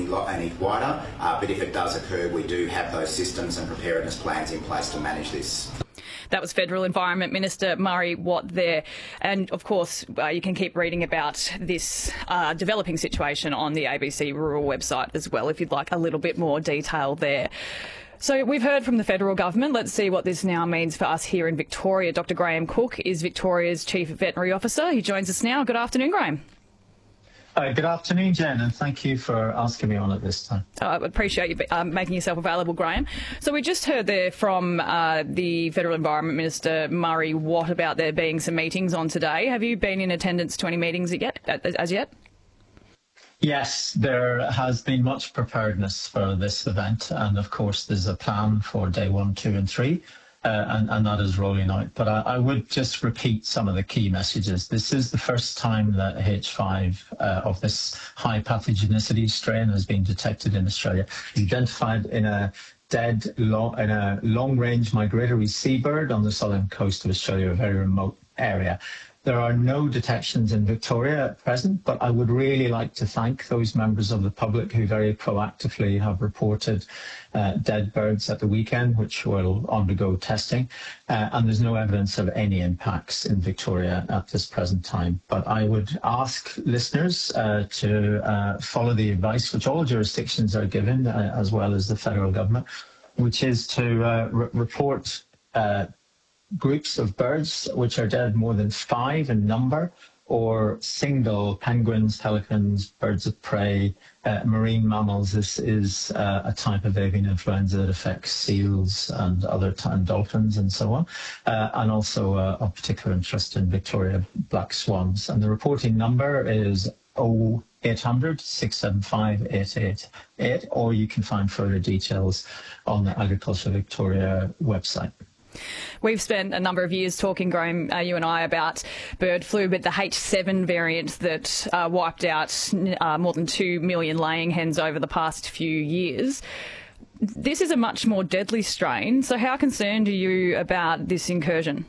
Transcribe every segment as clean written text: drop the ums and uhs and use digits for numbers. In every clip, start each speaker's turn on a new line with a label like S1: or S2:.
S1: any wider, but if it does occur, we do have those systems and preparedness plans in place to manage this.
S2: That was Federal Environment Minister Murray Watt there. And, of course, you can keep reading about this developing situation on the ABC Rural website as well if you'd like a little bit more detail there. So we've heard from the federal government. Let's see what this now means for us here in Victoria. Dr Graham Cook is Victoria's Chief Veterinary Officer. He joins us now. Good afternoon, Graham.
S3: Good afternoon, Jen, and thank you for asking me on at this time.
S2: I appreciate you making yourself available, Graham. So we just heard there from the Federal Environment Minister, Murray Watt, about there being some meetings on today. Have you been in attendance to any meetings as yet?
S3: Yes, there has been much preparedness for this event, and of course there's a plan for day 1, 2 and 3. And that is rolling out. But I would just repeat some of the key messages. This is the first time that H5 of this high pathogenicity strain has been detected in Australia, identified in a long-range migratory seabird on the southern coast of Australia, a very remote area. There are no detections in Victoria at present, but I would really like to thank those members of the public who very proactively have reported dead birds at the weekend, which will undergo testing. And there's no evidence of any impacts in Victoria at this present time. But I would ask listeners to follow the advice which all jurisdictions are given, as well as the federal government, which is to report groups of birds which are dead more than 5 in number, or single penguins, pelicans, birds of prey, marine mammals. This is a type of avian influenza that affects seals and other dolphins and so on, and also of particular interest in Victoria, black swans. And the reporting number is 0800 675 888, or you can find further details on the Agriculture Victoria website.
S2: We've spent a number of years talking, Graham, you and I, about bird flu, but the H7 variant that wiped out more than 2 million laying hens over the past few years. This is a much more deadly strain, so how concerned are you about this incursion?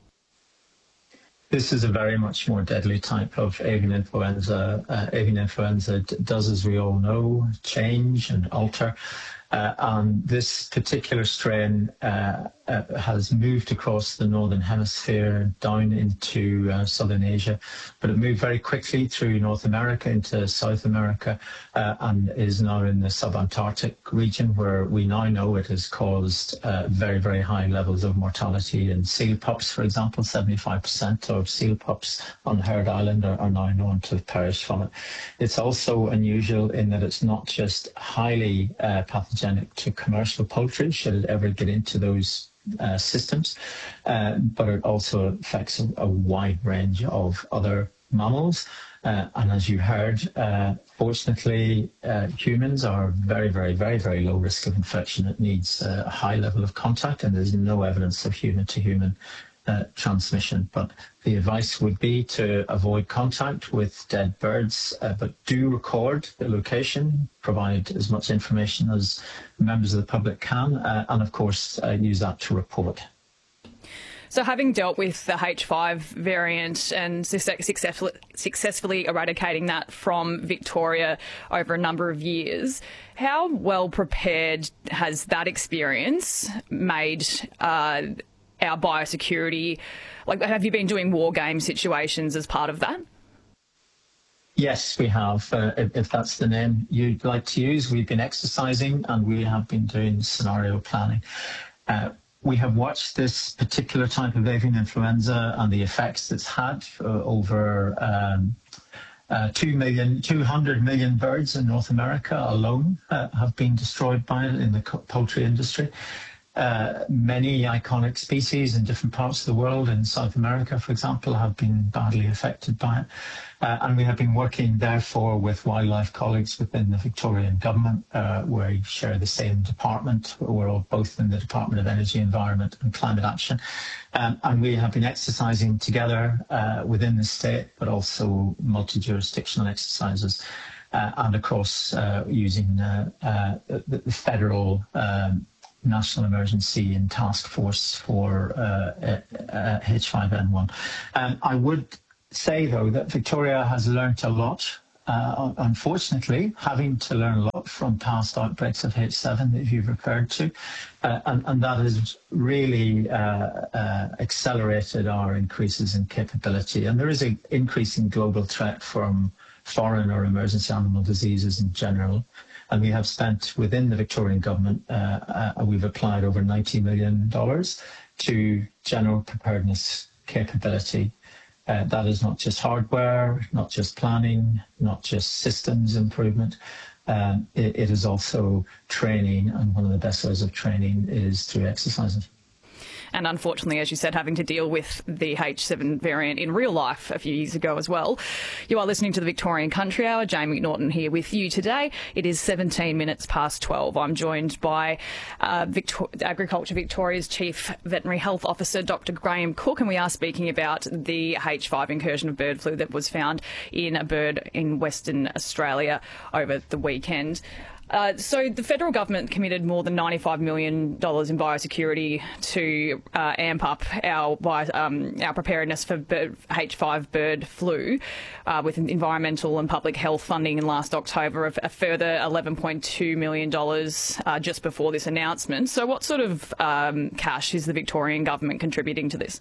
S3: This is a very much more deadly type of avian influenza. Avian influenza does, as we all know, change and alter. And this particular strain has moved across the Northern Hemisphere down into Southern Asia, but it moved very quickly through North America into South America and is now in the subantarctic region, where we now know it has caused very, very high levels of mortality in seal pups, for example. 75% of seal pups on Heard Island are now known to have perished from it. It's also unusual in that it's not just highly pathogenic to commercial poultry, should it ever get into those systems, but it also affects a wide range of other mammals. And as you heard, fortunately, humans are very, very, very, very low risk of infection. It needs a high level of contact, and there's no evidence of human-to-human transmission. But the advice would be to avoid contact with dead birds, but do record the location, provide as much information as members of the public can, and of course use that to report.
S2: So having dealt with the H5 variant and successfully eradicating that from Victoria over a number of years, how well prepared has that experience made our biosecurity? Like, have you been doing war game situations as part of that?
S3: Yes, we have. If that's the name you'd like to use, we've been exercising and we have been doing scenario planning. We have watched this particular type of avian influenza and the effects it's had over 200 million birds in North America alone have been destroyed by it in the poultry industry. Many iconic species in different parts of the world, in South America, for example, have been badly affected by it. And we have been working, therefore, with wildlife colleagues within the Victorian government. We share the same department. We're all both in the Department of Energy, Environment and Climate Action. And we have been exercising together within the state, but also multi-jurisdictional exercises and across using the federal National Emergency and Task Force for H5N1. I would say, though, that Victoria has learnt a lot unfortunately, having to learn a lot from past outbreaks of H7 that you've referred to, and that has really accelerated our increases in capability. And there is an increasing global threat from foreign or emergency animal diseases in general. And we have spent within the Victorian government, we've applied over $90 million to general preparedness capability. That is not just hardware, not just planning, not just systems improvement. It is also training, and one of the best ways of training is through exercising.
S2: And unfortunately, as you said, having to deal with the H7 variant in real life a few years ago as well. You are listening to the Victorian Country Hour. Jane McNaughton here with you today. It is 17 minutes past 12. I'm joined by Agriculture Victoria's Chief Veterinary Health Officer, Dr. Graham Cook, and we are speaking about the H5 incursion of bird flu that was found in a bird in Western Australia over the weekend. So the federal government committed more than $95 million in biosecurity to amp up our preparedness for H5 bird flu with environmental and public health funding in last October of a further $11.2 million just before this announcement. So what sort of cash is the Victorian government contributing to this?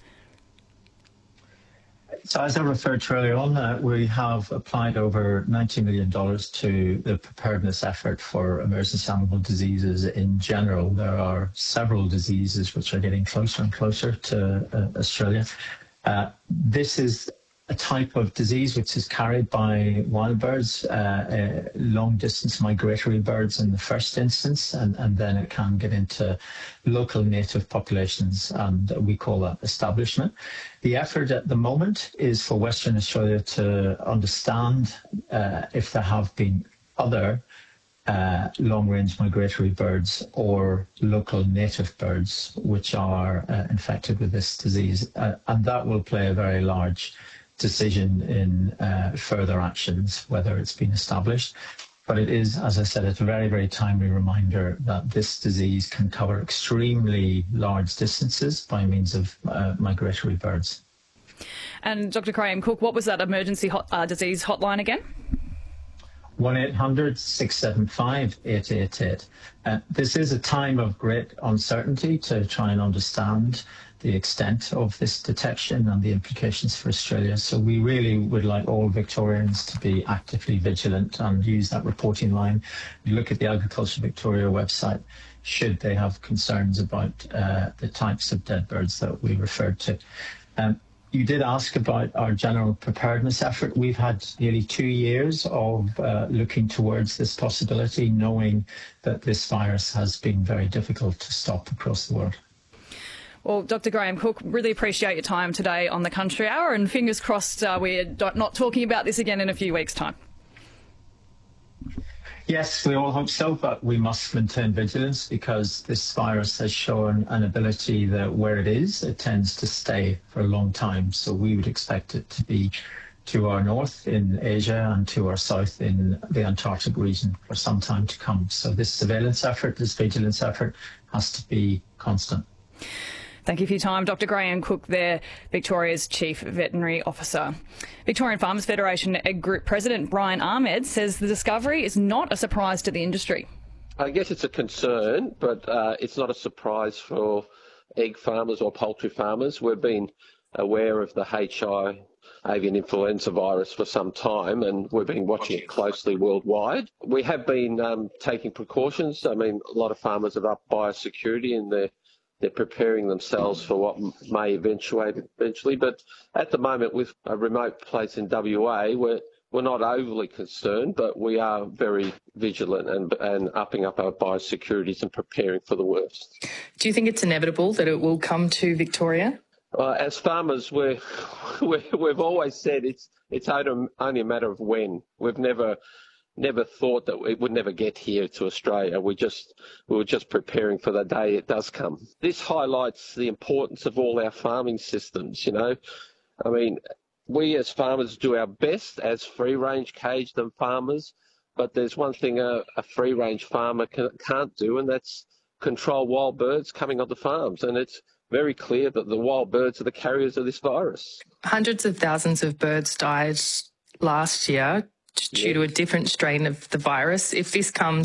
S3: So as I referred to earlier on, we have applied over $90 million to the preparedness effort for emergency animal diseases in general. There are several diseases which are getting closer and closer to Australia. This is a type of disease which is carried by wild birds, long-distance migratory birds in the first instance, and then it can get into local native populations, and we call that establishment. The effort at the moment is for Western Australia to understand if there have been other long-range migratory birds or local native birds which are infected with this disease, and that will play a very large decision in further actions, whether it's been established. But it is, as I said, it's a very, very timely reminder that this disease can cover extremely large distances by means of migratory birds.
S2: And Dr. Graham Cook, what was that emergency disease hotline again?
S3: 1-800-675-888. This is a time of great uncertainty to try and understand the extent of this detection and the implications for Australia. So we really would like all Victorians to be actively vigilant and use that reporting line. Look at the Agriculture Victoria website should they have concerns about the types of dead birds that we referred to. You did ask about our general preparedness effort. We've had nearly 2 years of looking towards this possibility, knowing that this virus has been very difficult to stop across the world.
S2: Well, Dr. Graham Cook, really appreciate your time today on the Country Hour, and fingers crossed we're not talking about this again in a few weeks' time.
S3: Yes, we all hope so, but we must maintain vigilance because this virus has shown an ability that where it is, it tends to stay for a long time. So we would expect it to be to our north in Asia and to our south in the Antarctic region for some time to come. So this surveillance effort, this vigilance effort has to be constant.
S2: Thank you for your time. Dr. Graham Cook there, Victoria's Chief Veterinary Officer. Victorian Farmers Federation Egg Group President Brian Ahmed says the discovery is not a surprise to the industry.
S4: I guess it's a concern, but it's not a surprise for egg farmers or poultry farmers. We've been aware of the HI avian influenza virus for some time, and we've been watching it closely worldwide. We have been taking precautions. I mean, a lot of farmers have upped biosecurity and they're preparing themselves for what may eventually. But at the moment, with a remote place in WA, we're not overly concerned, but we are very vigilant and upping up our biosecurities and preparing for the worst.
S5: Do you think it's inevitable that it will come to Victoria?
S4: As farmers, we've always said it's only a matter of when. We've never thought that it would never get here to Australia. We were just preparing for the day it does come. This highlights the importance of all our farming systems, you know. I mean, we as farmers do our best as free-range caged farmers, but there's one thing a free-range farmer can't do, and that's control wild birds coming on the farms. And it's very clear that the wild birds are the carriers of this virus.
S5: Hundreds of thousands of birds died last year. due to a different strain of the virus. If this comes